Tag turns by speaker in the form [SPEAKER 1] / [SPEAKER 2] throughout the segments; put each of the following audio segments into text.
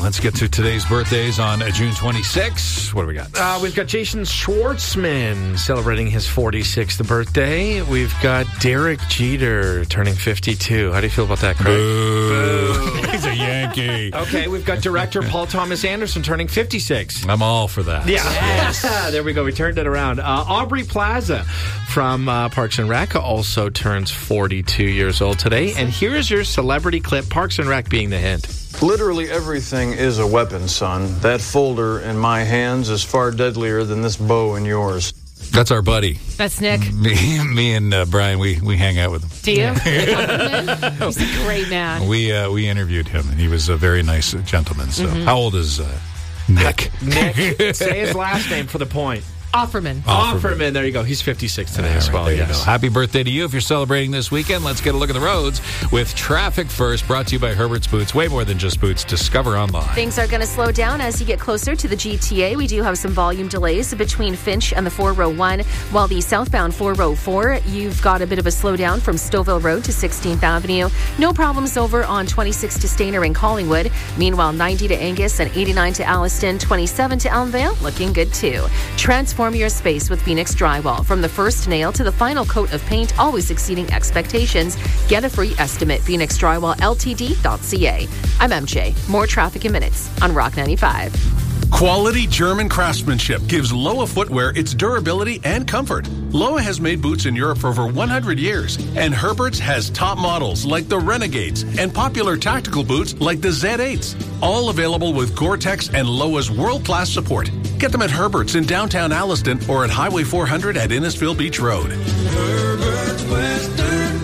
[SPEAKER 1] let's get to today's birthdays on June 26. What do we got?
[SPEAKER 2] We've got Jason Schwartzman celebrating his 46th birthday. We've got Derek Jeter turning 52. How do you feel about that, Craig?
[SPEAKER 1] Boo. He's a Yankee.
[SPEAKER 2] Okay, we've got director Paul Thomas Anderson turning 56.
[SPEAKER 1] I'm all for that.
[SPEAKER 2] Yeah. Yes. There we go. We turned it around. Aubrey Plaza from Parks and Rec also turns 42 years old today. And here's your celebrity clip, Parks and Rec being the hint.
[SPEAKER 3] Literally everything is a weapon, son. That folder in my hands is far deadlier than this bow in yours.
[SPEAKER 1] That's our buddy.
[SPEAKER 4] That's Nick.
[SPEAKER 1] Me and Brian, we hang out with him.
[SPEAKER 4] Do you? He's a great man.
[SPEAKER 1] We interviewed him, and he was a very nice gentleman. So, How old is Nick?
[SPEAKER 2] Nick, say his last name for the point.
[SPEAKER 4] Offerman.
[SPEAKER 2] There you go. He's 56 today as well. Yes.
[SPEAKER 1] Happy birthday to you if you're celebrating this weekend. Let's get a look at the roads with Traffic First, brought to you by Herbert's Boots. Way more than just boots. Discover online.
[SPEAKER 5] Things are going to slow down as you get closer to the GTA. We do have some volume delays between Finch and the 4-row 1, while the southbound 4-row 4, you've got a bit of a slowdown from Stouffville Road to 16th Avenue. No problems over on 26 to Stainer and Collingwood. Meanwhile, 90 to Angus and 89 to Alliston, 27 to Elmvale, looking good too. Transform your space with Phoenix Drywall. From the first nail to the final coat of paint, always exceeding expectations. Get a free estimate. PhoenixDrywallLTD.ca. I'm MJ. More traffic in minutes on Rock 95.
[SPEAKER 6] Quality German craftsmanship gives Loa footwear its durability and comfort. Loa has made boots in Europe for over 100 years, and Herbert's has top models like the Renegades and popular tactical boots like the Z8s, all available with Gore-Tex and Loa's world-class support. Get them at Herbert's in downtown Alliston or at Highway 400 at Innisfil Beach Road. Herbert's Western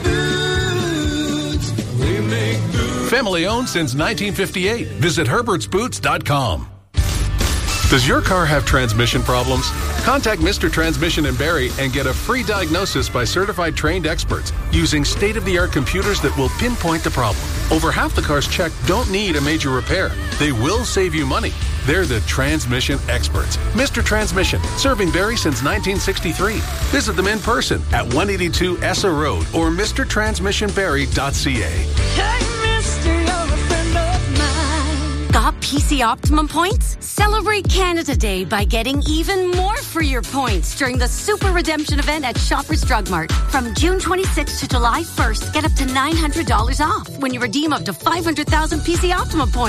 [SPEAKER 6] Boots. We make boots. Family owned since 1958. Visit herbertsboots.com. Does your car have transmission problems? Contact Mr. Transmission in Barrie and get a free diagnosis by certified trained experts using state-of-the-art computers that will pinpoint the problem. Over half the cars checked don't need a major repair. They will save you money. They're the transmission experts. Mr. Transmission, serving Barrie since 1963. Visit them in person at 182 Essa Road or mrtransmissionbarrie.ca.
[SPEAKER 7] Hey, mister, you're a friend of mine. Got PC Optimum points? Celebrate Canada Day by getting even more for your points during the Super Redemption event at Shoppers Drug Mart. From June 26th to July 1st, get up to $900 off when you redeem up to 500,000 PC Optimum points.